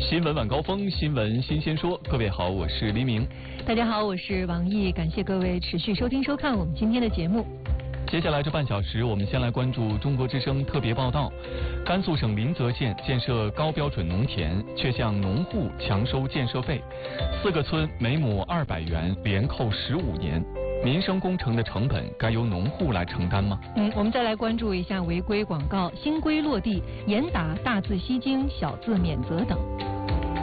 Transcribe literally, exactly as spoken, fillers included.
新闻晚高峰，新闻新鲜说。各位好，我是黎明。 大家好，我是王毅。感谢各位持续收听收看我们今天的节目。 接下来这半小时，我们先来关注中国之声特别报道。甘肃省临泽县建设高标准农田，却向农户强收建设费，四个村每亩二百元，连扣十五年。民生工程的成本该由农户来承担吗？ 嗯，我们再来关注一下违规广告，新规落地，严打大字吸睛、小字免责等。